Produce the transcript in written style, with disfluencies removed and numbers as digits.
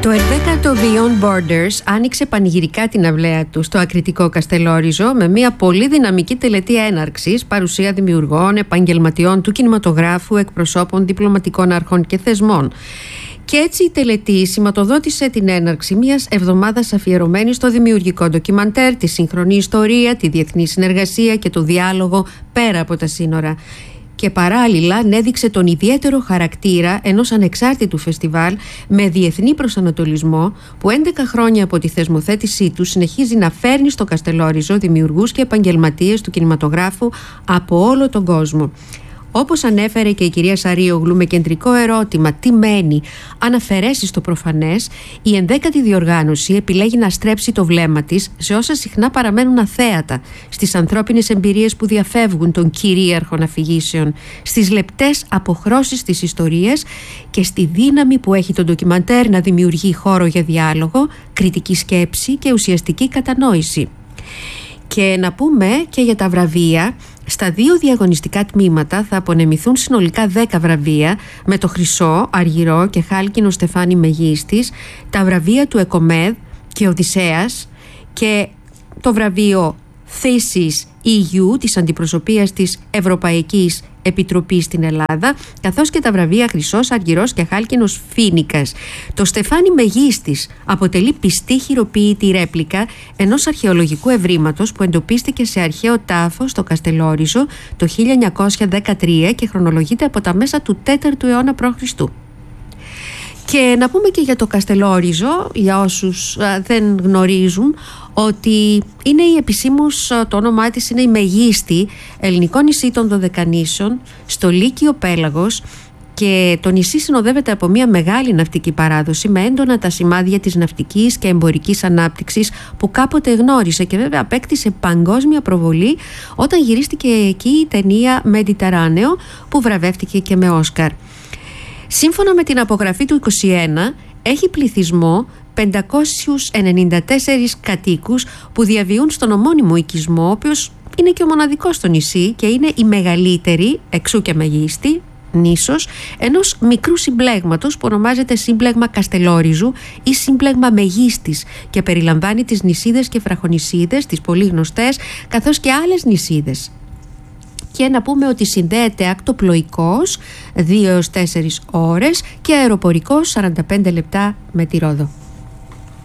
Το 11ο Beyond Borders άνοιξε πανηγυρικά την αυλαία του στο ακριτικό Καστελόριζο με μια πολύ δυναμική τελετή έναρξης, παρουσία δημιουργών, επαγγελματιών του κινηματογράφου, εκπροσώπων διπλωματικών αρχών και θεσμών. Και έτσι η τελετή σηματοδότησε την έναρξη μιας εβδομάδας αφιερωμένης στο δημιουργικό ντοκιμαντέρ, τη σύγχρονη ιστορία, τη διεθνή συνεργασία και το διάλογο πέρα από τα σύνορα. Και παράλληλα ανέδειξε τον ιδιαίτερο χαρακτήρα ενός ανεξάρτητου φεστιβάλ με διεθνή προσανατολισμό που 11 χρόνια από τη θεσμοθέτησή του συνεχίζει να φέρνει στο Καστελόριζο δημιουργούς και επαγγελματίες του κινηματογράφου από όλο τον κόσμο. Όπως ανέφερε και η κυρία Σαρίογλου με κεντρικό ερώτημα τι μένει αν αφαιρέσει το προφανές, η 11η διοργάνωση επιλέγει να στρέψει το βλέμμα της σε όσα συχνά παραμένουν αθέατα, στις ανθρώπινες εμπειρίες που διαφεύγουν των κυρίαρχων αφηγήσεων, στις λεπτές αποχρώσεις της ιστορίας και στη δύναμη που έχει το ντοκιμαντέρ να δημιουργεί χώρο για διάλογο, κριτική σκέψη και ουσιαστική κατανόηση. Και να πούμε και για τα βραβεία. Στα 2 διαγωνιστικά τμήματα θα απονεμηθούν συνολικά 10 βραβεία, με το χρυσό, αργυρό και χάλκινο στεφάνι μεγίστης, τα βραβεία του ΕΚΟΜΕΔ και Οδυσσέας και το βραβείο Thesis EU της Αντιπροσωπείας της Ευρωπαϊκής Επιτροπής στην Ελλάδα, καθώς και τα βραβεία Χρυσός, Αργυρός και Χάλκινος Φοίνικας. Το στεφάνι μεγίστης αποτελεί πιστή χειροποίητη ρέπλικα ενός αρχαιολογικού ευρήματος που εντοπίστηκε σε αρχαίο τάφο στο Καστελόριζο το 1913 και χρονολογείται από τα μέσα του 4ου αιώνα π.Χ. Και να πούμε και για το Καστελόριζο, για όσους δεν γνωρίζουν, ότι είναι η επισήμως, το όνομά της είναι η μεγίστη ελληνικό νησί των Δωδεκανήσων στο Λύκειο Πέλαγος, και το νησί συνοδεύεται από μια μεγάλη ναυτική παράδοση με έντονα τα σημάδια της ναυτικής και εμπορικής ανάπτυξης που κάποτε γνώρισε και βέβαια απέκτησε παγκόσμια προβολή όταν γυρίστηκε εκεί η ταινία Μεντιτεράνεο που βραβεύτηκε και με Όσκαρ. Σύμφωνα με την απογραφή του 2021, έχει πληθυσμό 594 κατοίκους που διαβιούν στον ομώνυμο οικισμό, ο οποίος είναι και ο μοναδικός στο νησί και είναι η μεγαλύτερη, εξού και μεγίστη, νήσος ενός μικρού συμπλέγματος που ονομάζεται Σύμπλεγμα Καστελόριζου ή Σύμπλεγμα Μεγίστης και περιλαμβάνει τις νησίδες και βραχονησίδες, τις πολύ γνωστές, καθώς και άλλες νησίδες. Και να πούμε ότι συνδέεται ακτοπλοϊκός 2 έως 4 ώρες και αεροπορικός 45 λεπτά με τη Ρόδο.